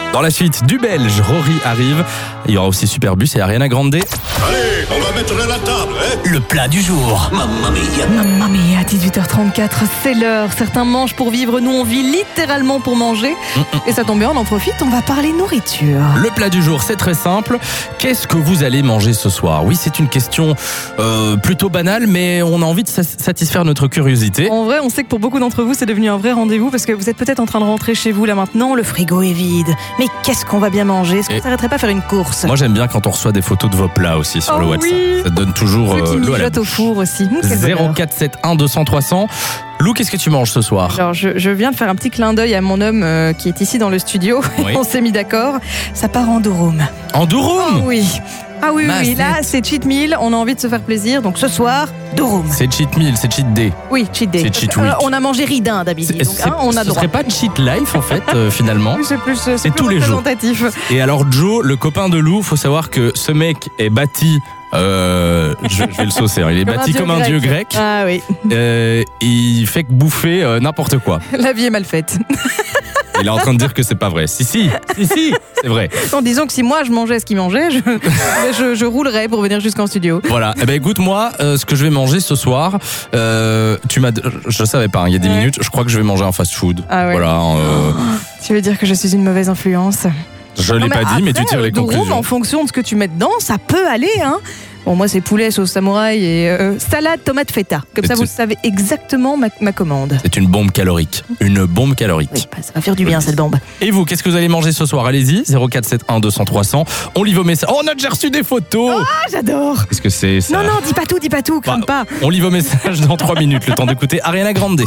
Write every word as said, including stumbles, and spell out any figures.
Dans la suite du Belge, Rory arrive. Il y aura aussi Superbus et Ariana Grande. Allez, on va mettre la table, hein. Le plat du jour. Mamma mia. Mamma mia, dix-huit heures trente-quatre, c'est l'heure. Certains mangent pour vivre, nous on vit littéralement pour manger. Et ça tombe bien, on en profite, on va parler nourriture. Le plat du jour, c'est très simple. Qu'est-ce que vous allez manger ce soir ? Oui, c'est une question euh, plutôt banale, mais on a envie de satisfaire notre curiosité. En vrai, on sait que pour beaucoup d'entre vous, c'est devenu un vrai rendez-vous parce que vous êtes peut-être en train de rentrer chez vous là maintenant, le frigo est vide. Mais qu'est-ce qu'on va bien manger ? Est-ce qu'on Et- ne s'arrêterait pas à faire une course ? Moi, j'aime bien quand on reçoit des photos de vos plats aussi sur Oh le WhatsApp. oui. Ça donne toujours Ceux qui euh, l'eau à la mijotent au bouche. four aussi. Hum, quel zéro bonheur. quatre sept un deux cents trois cents. Lou, qu'est-ce que tu manges ce soir ? Alors, je, je viens de faire un petit clin d'œil à mon homme euh, qui est ici dans le studio. Oui. On s'est mis d'accord. Ça part en durum. En Oh durum. oui. Ah oui, oui, Ma oui. Là, zette. c'est cheat meal. On a envie de se faire plaisir. Donc ce soir, durum. C'est cheat meal, c'est cheat day. Oui, cheat day. C'est cheat Parce que, euh, week. on a mangé ridin d'habitude. C'est- Donc, c'est- hein, on a ce droit. serait pas cheat life en fait euh, finalement. Oui, c'est plus, c'est C'est plus tous les jours. représentatif. Et alors Joe, le copain de Lou, faut savoir que ce mec est bâti. Euh, je, je vais le saucer. hein, Il est bâti comme un dieu grec. Ah oui, Euh, il fait que bouffer euh, n'importe quoi. la vie est mal faite. Il est en train de dire que c'est pas vrai. Si si, si si, c'est vrai. En disant que si moi je mangeais ce qu'il mangeait, je, je, je roulerais pour venir jusqu'en studio. Voilà. Eh ben écoute, moi, euh, ce que je vais manger ce soir, euh, tu m'as, je savais pas. hein, il y a dix Ouais. minutes, je crois que je vais manger un fast-food. Ah ouais. Voilà. euh, Tu veux dire que je suis une mauvaise influence ? je l'ai Non, pas dit, mais tu après, tires les le durum, conclusions. en fonction de ce que tu mets dedans, ça peut aller, hein. Bon, moi, c'est poulet, sauce samouraï et euh, salade, tomate feta. Comme Mais ça, tu- vous savez exactement ma, ma commande. C'est une bombe calorique. Une bombe calorique. Oui, bah, ça va faire du bien, cette bombe. Et vous, qu'est-ce que vous allez manger ce soir ? Allez-y, zéro quatre sept un deux cents trois cents. On lit vos messages. Oh, on a déjà reçu des photos. Ah, j'adore. Qu'est-ce que c'est ça ? Non, non, dis pas tout, dis pas tout, crame Bah, pas. On lit vos messages dans trois minutes, le temps d'écouter Ariana Grande.